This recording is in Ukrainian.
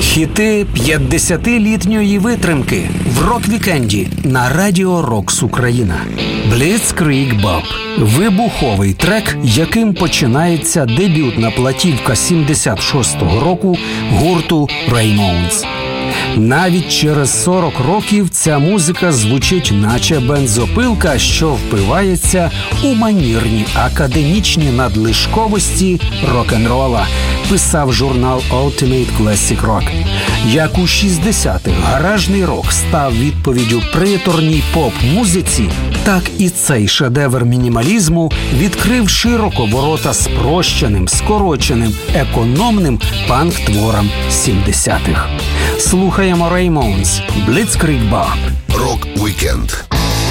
Хіти 50-літньої витримки в рок-вікенді на Радіо Рокс Україна. Blitzkrieg Bop – вибуховий трек, яким починається дебютна платівка 76-го року гурту Ramones. Навіть через 40 років ця музика звучить наче бензопилка, що впивається у манірні академічні надлишковості рок-н-рола, писав журнал Ultimate Classic Rock. Як у 60-х гаражний рок став відповіддю приторній поп-музиці, так і цей шедевр мінімалізму відкрив широко ворота спрощеним, скороченим, економним панк-творам 70-х. Слухаємо Ramones, Blitzkrieg Bop. Рок-вікенд.